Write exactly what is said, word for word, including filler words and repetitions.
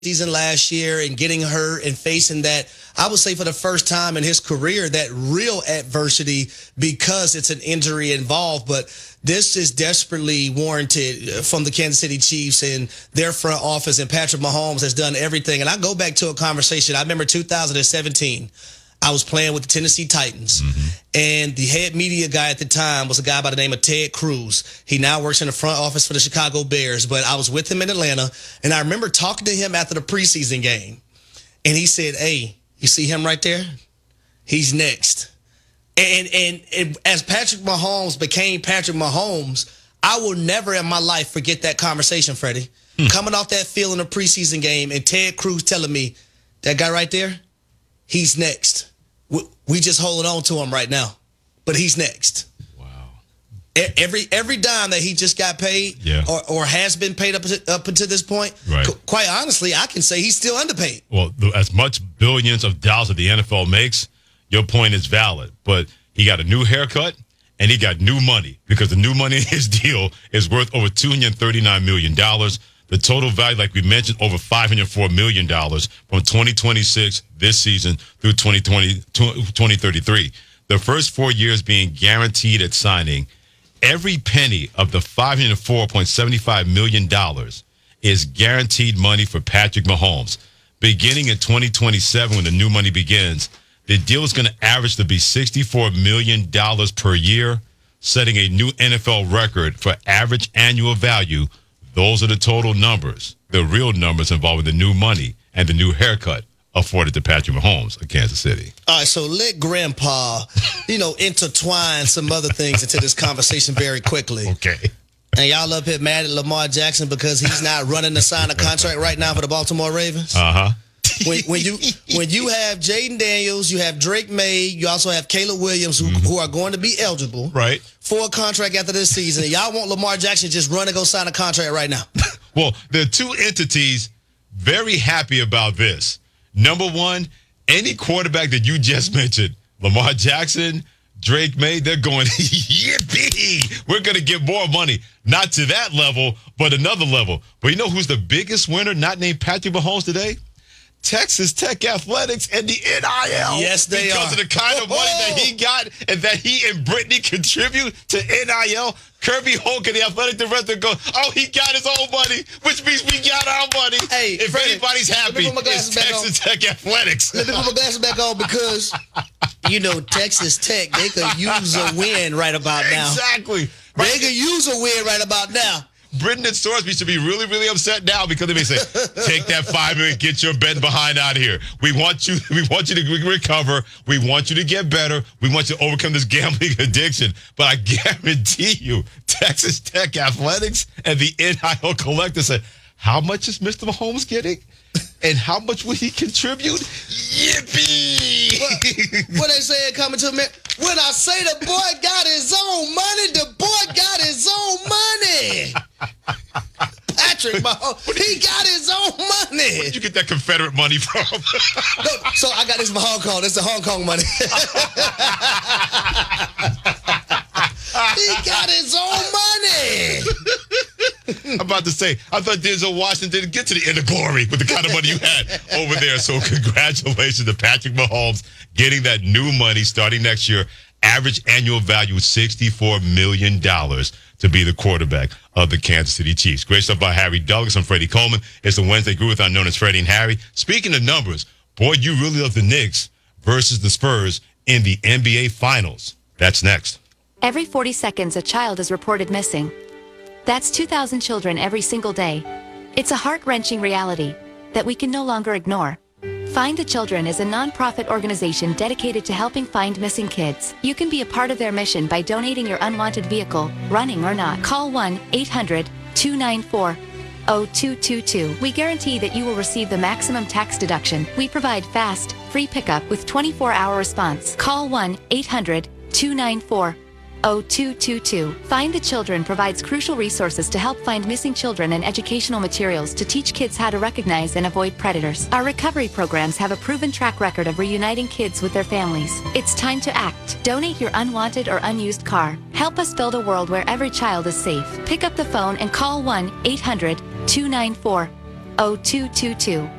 season last year and getting hurt and facing that, I would say for the first time in his career, that real adversity because it's an injury involved. But this is desperately warranted from the Kansas City Chiefs and their front office, and Patrick Mahomes has done everything. And I go back to a conversation. I remember two thousand seventeen. I was playing with the Tennessee Titans, mm-hmm. and the head media guy at the time was a guy by the name of Ted Cruz. He now works in the front office for the Chicago Bears, but I was with him in Atlanta, and I remember talking to him after the preseason game, and he said, "Hey, you see him right there? He's next." And, and, and as Patrick Mahomes became Patrick Mahomes, I will never in my life forget that conversation, Freddie. Hmm. Coming off that field in a preseason game, and Ted Cruz telling me, that guy right there, he's next. We just holding on to him right now, but he's next. Wow. Every every dime that he just got paid, yeah. or, or has been paid up to, up until this point, right. qu- quite honestly, I can say he's still underpaid. Well, as much billions of dollars that the N F L makes, your point is valid. But he got a new haircut, and he got new money, because the new money in his deal is worth over two hundred thirty-nine million dollars. The total value, like we mentioned, over five hundred four million dollars from twenty twenty-six, this season, through twenty twenty, twenty thirty-three. The first four years being guaranteed at signing. Every penny of the five hundred four point seven five million dollars is guaranteed money for Patrick Mahomes. Beginning in twenty twenty-seven, when the new money begins, the deal is going to average to be sixty-four million dollars per year, setting a new N F L record for average annual value. Those are the total numbers, the real numbers involving the new money and the new haircut afforded to Patrick Mahomes of Kansas City. All right, so let Grandpa, you know, intertwine some other things into this conversation very quickly. Okay. And y'all up here mad at Lamar Jackson because he's not running to sign a contract right now for the Baltimore Ravens? Uh-huh. When, when you when you have Jaden Daniels, you have Drake May, you also have Caleb Williams, who, mm-hmm. who are going to be eligible right. for a contract after this season. And y'all want Lamar Jackson to just run and go sign a contract right now? Well, there are two entities very happy about this. Number one, any quarterback that you just mentioned, Lamar Jackson, Drake May, they're going, yippee, we're going to get more money. Not to that level, but another level. But you know who's the biggest winner, not named Patrick Mahomes today? Texas Tech Athletics and the N I L. Yes, they because are. Because of the kind of money that he got and that he and Brittany contribute to N I L. Kirby Holt and the athletic director go, oh, he got his own money, which means we got our money. Hey, if Freddie, anybody's happy, it's Texas Tech Athletics. Let me put my glasses back on because, you know, Texas Tech, they could use a win right about now. Exactly. Right. They could use a win right about now. Britton and Sorsby should be really, really upset now because they may say, take that five million, get your bed behind out of here. We want you, we want you to recover. We want you to get better. We want you to overcome this gambling addiction. But I guarantee you, Texas Tech Athletics and the N I L collector said, how much is Mister Mahomes getting? And how much will he contribute? Yippee! What, what they saying coming to me? When I say the boy got his own money, the boy got his own money. Patrick Mahomes, he got his own money. Where'd you get that Confederate money from? No, so I got this from Hong Kong. This is the Hong Kong money. He got his own money. I'm about to say, I thought Denzel Washington didn't get to the end of glory with the kind of money you had over there. So congratulations to Patrick Mahomes getting that new money starting next year. Average annual value is sixty-four million dollars to be the quarterback of the Kansas City Chiefs. Great stuff by Harry Douglas. I'm Freddie Coleman. It's the Wednesday Groove, known as Freddie and Harry. Speaking of numbers, boy, you really love the Knicks versus the Spurs in the N B A Finals. That's next. Every forty seconds, a child is reported missing. That's two thousand children every single day. It's a heart-wrenching reality that we can no longer ignore. Find the Children is a non-profit organization dedicated to helping find missing kids. You can be a part of their mission by donating your unwanted vehicle, running or not. Call one eight hundred two nine four zero two two two. We guarantee that you will receive the maximum tax deduction. We provide fast, free pickup with twenty-four hour response. Call one eight hundred two nine four zero two two two. Find the Children provides crucial resources to help find missing children and educational materials to teach kids how to recognize and avoid predators. Our recovery programs have a proven track record of reuniting kids with their families. It's time to act. Donate your unwanted or unused car. Help us build a world where every child is safe. Pick up the phone and call one eight hundred two nine four zero two two two.